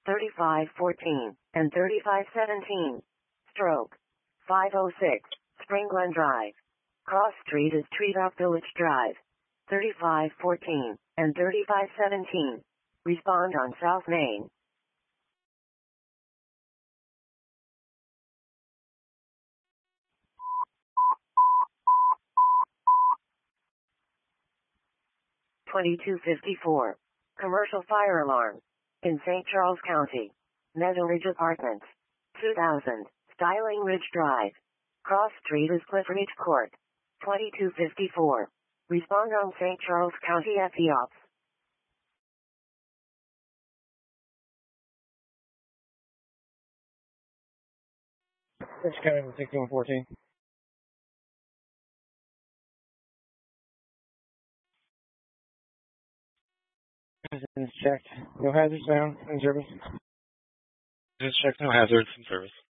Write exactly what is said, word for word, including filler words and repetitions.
thirty-five fourteen, and thirty-five seventeen. Stroke. five oh six, Spring Glen Drive. Cross Street is Treetop Village Drive. thirty-five fourteen, and thirty-five seventeen. Respond on South Main. twenty-two fifty-four. Commercial fire alarm. In Saint Charles County. Meadow Ridge Apartments. two thousand, Styling Ridge Drive. Cross Street is Cliff Ridge Court. twenty-two fifty-four. Respond on Saint Charles County F E Ops. First County sixteen fourteen. This checked. No hazards found in service. This check, no hazards in service.